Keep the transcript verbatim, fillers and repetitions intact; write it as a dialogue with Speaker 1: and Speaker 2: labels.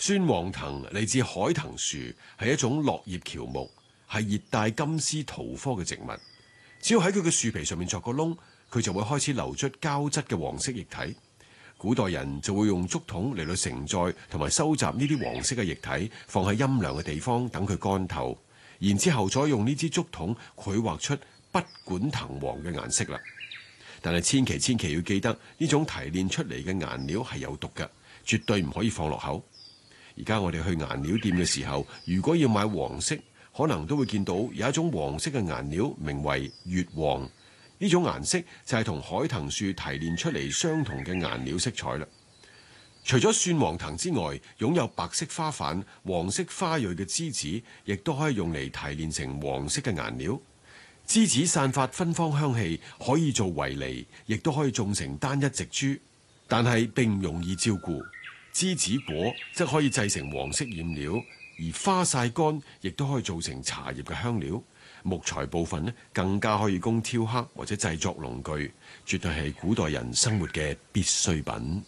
Speaker 1: 酸黃藤嚟自海藤樹，係一種落葉喬木，係熱帶金絲桃科嘅植物。只要喺佢嘅樹皮上面鑿個窿，佢就會開始流出膠質嘅黃色液體。古代人就會用竹筒嚟到承載同埋收集呢啲黃色嘅液體，放喺陰涼嘅地方等佢乾透，然之後再用呢支竹筒繪畫出不管藤黃嘅顏色啦。但係千祈千祈要記得，呢種提煉出嚟嘅顏料係有毒嘅，絕對唔可以放落口。而家我哋去顏料店嘅時候，如果要買黃色，可能都會見到有一種黃色嘅顏料，名為乙黃。呢種顏色就係同海藤樹提煉出嚟相同嘅顏料色彩啦。除咗蒜黃藤之外，擁有白色花瓣、黃色花蕊嘅梔子，亦都可以用嚟提煉成黃色嘅顏料。梔子散發芬芳香氣，可以做圍籬，亦都可以種成單一植株，但係並唔容易照顧。梔子果則可以製成黃色染料，而花曬乾亦都可以做成茶葉嘅香料。木材部分呢，更加可以供雕刻或者製作農具，絕對係古代人生活嘅必需品。